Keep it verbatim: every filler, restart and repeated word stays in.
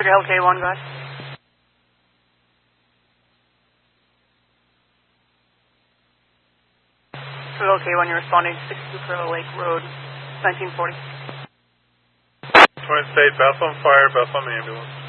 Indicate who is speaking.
Speaker 1: L K one, guys. L K one, you're responding to sixty-two Pearl Lake Road, nineteen forty.
Speaker 2: Twin State, Bethlehem Fire, Bethlehem Ambulance.